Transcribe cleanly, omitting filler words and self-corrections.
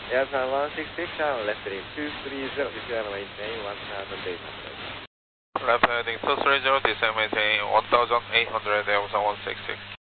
Airtime 166, left heading 230, descend maintain 1,800. Left heading 230, descend maintain 1,800, Air 166.